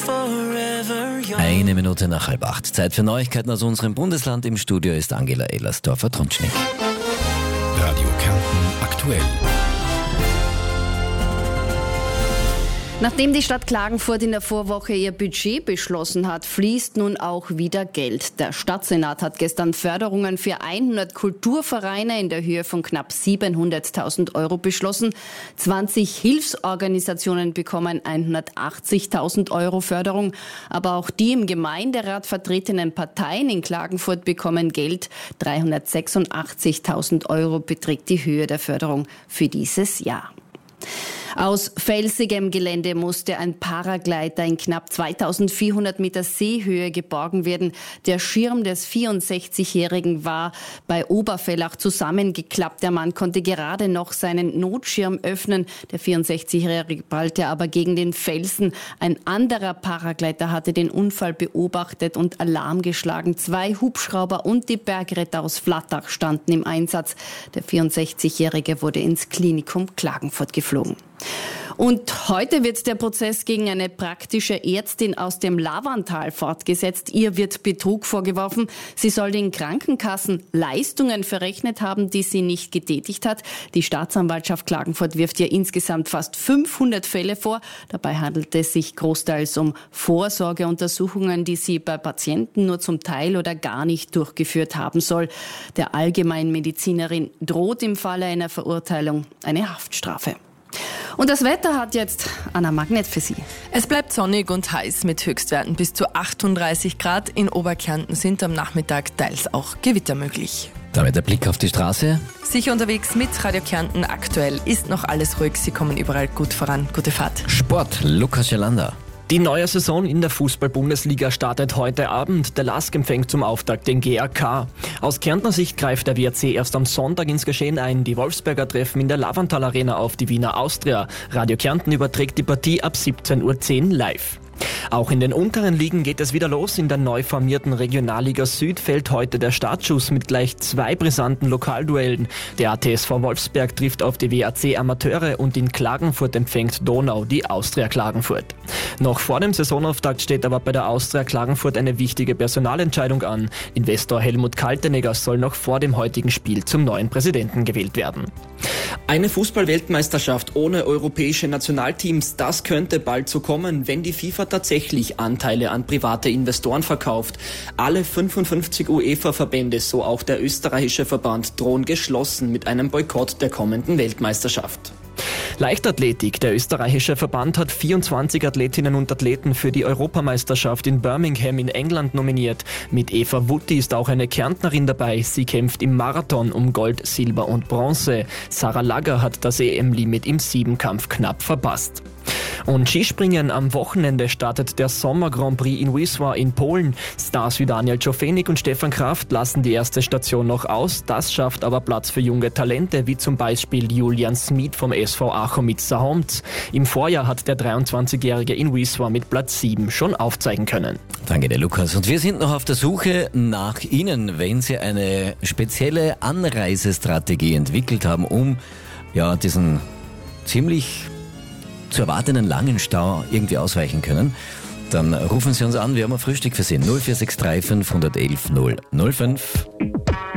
Eine Minute nach 7:30. Zeit für Neuigkeiten aus unserem Bundesland. Im Studio ist Angela Ehlersdorfer-Trunschnick. Radio Kärnten aktuell. Nachdem die Stadt Klagenfurt in der Vorwoche ihr Budget beschlossen hat, fließt nun auch wieder Geld. Der Stadtsenat hat gestern Förderungen für 100 Kulturvereine in der Höhe von knapp 700.000 Euro beschlossen. 20 Hilfsorganisationen bekommen 180.000 Euro Förderung. Aber auch die im Gemeinderat vertretenen Parteien in Klagenfurt bekommen Geld. 386.000 Euro beträgt die Höhe der Förderung für dieses Jahr. Aus felsigem Gelände musste ein Paragleiter in knapp 2400 Meter Seehöhe geborgen werden. Der Schirm des 64-Jährigen war bei Oberfellach zusammengeklappt. Der Mann konnte gerade noch seinen Notschirm öffnen. Der 64-Jährige prallte aber gegen den Felsen. Ein anderer Paragleiter hatte den Unfall beobachtet und Alarm geschlagen. 2 Hubschrauber und die Bergretter aus Vlattach standen im Einsatz. Der 64-Jährige wurde ins Klinikum Klagenfurt geflogen. Und heute wird der Prozess gegen eine praktische Ärztin aus dem Lavantal fortgesetzt. Ihr wird Betrug vorgeworfen. Sie soll den Krankenkassen Leistungen verrechnet haben, die sie nicht getätigt hat. Die Staatsanwaltschaft Klagenfurt wirft ihr insgesamt fast 500 Fälle vor. Dabei handelt es sich großteils um Vorsorgeuntersuchungen, die sie bei Patienten nur zum Teil oder gar nicht durchgeführt haben soll. Der Allgemeinmedizinerin droht im Falle einer Verurteilung eine Haftstrafe. Und das Wetter hat jetzt Anna Magnet für Sie. Es bleibt sonnig und heiß mit Höchstwerten bis zu 38 Grad. In Oberkärnten sind am Nachmittag teils auch Gewitter möglich. Damit der Blick auf die Straße. Sicher unterwegs mit Radio Kärnten aktuell. Ist noch alles ruhig, Sie kommen überall gut voran. Gute Fahrt. Sport, Lukas Jalander. Die neue Saison in der Fußball-Bundesliga startet heute Abend. Der LASK empfängt zum Auftakt den GAK. Aus Kärntner Sicht greift der WRC erst am Sonntag ins Geschehen ein. Die Wolfsberger treffen in der Lavantal Arena auf die Wiener Austria. Radio Kärnten überträgt die Partie ab 17:10 Uhr live. Auch in den unteren Ligen geht es wieder los. In der neu formierten Regionalliga Süd fällt heute der Startschuss mit gleich 2 brisanten Lokalduellen. Der ATSV Wolfsberg trifft auf die WAC Amateure und in Klagenfurt empfängt Donau die Austria Klagenfurt. Noch vor dem Saisonauftakt steht aber bei der Austria Klagenfurt eine wichtige Personalentscheidung an. Investor Helmut Kaltenegger soll noch vor dem heutigen Spiel zum neuen Präsidenten gewählt werden. Eine Fußball-Weltmeisterschaft ohne europäische Nationalteams, das könnte bald so kommen, wenn die FIFA tatsächlich Anteile an private Investoren verkauft. Alle 55 UEFA-Verbände, so auch der österreichische Verband, drohen geschlossen mit einem Boykott der kommenden Weltmeisterschaft. Leichtathletik. Der österreichische Verband hat 24 Athletinnen und Athleten für die Europameisterschaft in Birmingham in England nominiert. Mit Eva Wutti ist auch eine Kärntnerin dabei. Sie kämpft im Marathon um Gold, Silber und Bronze. Sarah Lager hat das EM-Limit im Siebenkampf knapp verpasst. Und Skispringen am Wochenende startet der Sommer Grand Prix in Wisła in Polen. Stars wie Daniel Czofenik und Stefan Kraft lassen die erste Station noch aus. Das schafft aber Platz für junge Talente, wie zum Beispiel Julian Smith vom SV Achomitsa-Homz. Im Vorjahr hat der 23-Jährige in Wisła mit Platz 7 schon aufzeigen können. Danke dir, Lukas. Und wir sind noch auf der Suche nach Ihnen, wenn Sie eine spezielle Anreisestrategie entwickelt haben, um diesen ziemlich zu erwartenden langen Stau irgendwie ausweichen können, dann rufen Sie uns an. Wir haben ein Frühstück für Sie. 0463 511 005.